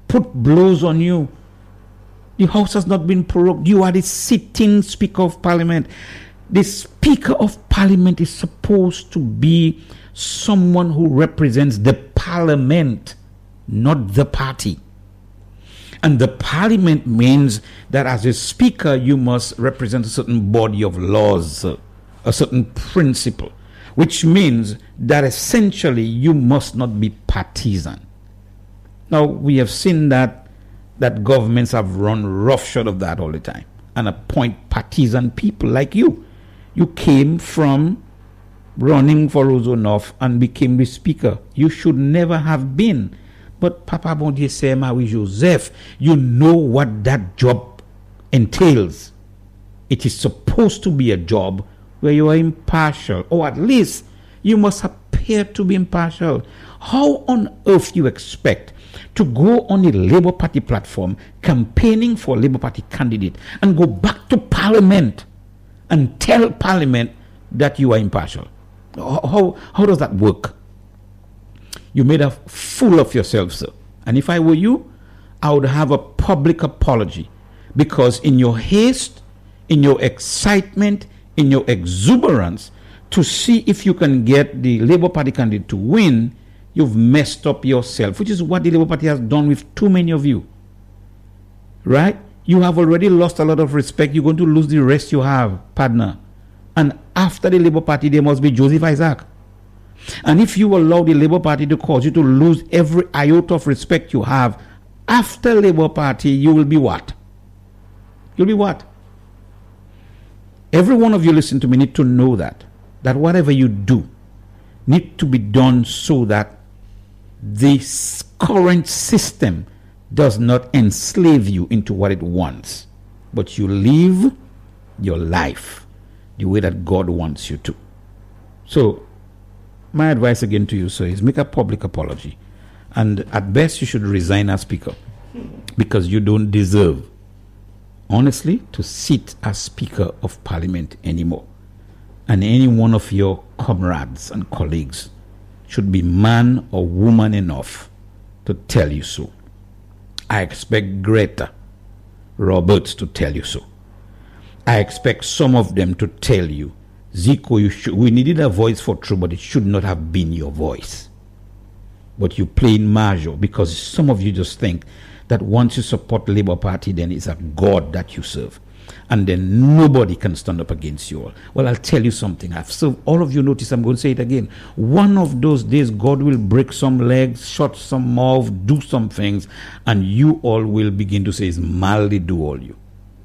put blows on you. The House has not been prorogued. You are the sitting Speaker of Parliament. The Speaker of Parliament is supposed to be someone who represents the Parliament, not the party. And the Parliament means that as a Speaker, you must represent a certain body of laws, a certain principle, which means that essentially you must not be partisan. Now, we have seen that governments have run roughshod of that all the time and appoint partisan people like you. You came from running for Roseau North and became the Speaker. You should never have been. But Papa Bondier say, Marie Joseph, you know what that job entails. It is supposed to be a job where you are impartial, or at least you must appear to be impartial. How on earth you expect to go on a Labour Party platform campaigning for a Labour Party candidate and go back to Parliament and tell Parliament that you are impartial? How does that work? You made a fool of yourself, sir. And if I were you, I would have a public apology, because in your haste, in your excitement, in your exuberance to see if you can get the Labour Party candidate to win, you've messed up yourself, which is what the Labour Party has done with too many of you. Right? You have already lost a lot of respect. You're going to lose the rest you have, partner. And after the Labour Party, there must be Joseph Isaac. And if you allow the Labour Party to cause you to lose every iota of respect you have, after Labour Party, you will be what? You'll be what? Every one of you listen to me need to know that whatever you do need to be done so that this current system does not enslave you into what it wants, but you live your life the way that God wants you to. So my advice again to you, sir, is make a public apology. And at best, you should resign as Speaker, because you don't deserve, honestly, to sit as Speaker of Parliament anymore. And any one of your comrades and colleagues should be man or woman enough to tell you so. I expect Greta Roberts to tell you so. I expect some of them to tell you, Zico, we needed a voice for true, but it should not have been your voice. But you play in major, because some of you just think that once you support Labour Party, then it's a God that you serve. And then nobody can stand up against you all. Well, I'll tell you something. I've served all of you. Notice I'm going to say it again. One of those days, God will break some legs, shut some mouth, do some things, and you all will begin to say, it's mildly do all you.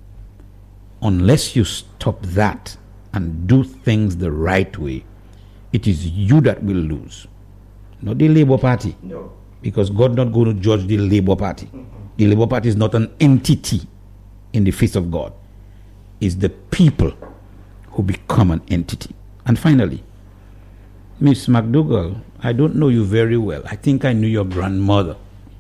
Unless you stop that and do things the right way, it is you that will lose, not the Labour Party. No. Because God not going to judge the Labour Party. The Labour Party is not an entity in the face of God. It's the people who become an entity. And finally, Miss McDougall, I don't know you very well. I think I knew your grandmother.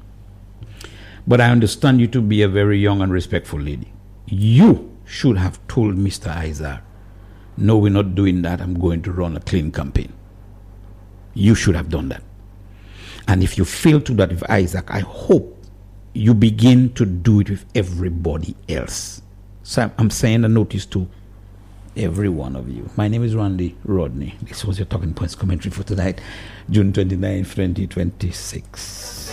But I understand you to be a very young and respectful lady. You should have told Mr. Isaac, no, we're not doing that. I'm going to run a clean campaign. You should have done that. And if you fail to do that with Isaac, I hope you begin to do it with everybody else. So I'm saying a notice to every one of you. My name is Randy Rodney. This was your Talking Points commentary for tonight, June 29, 2026.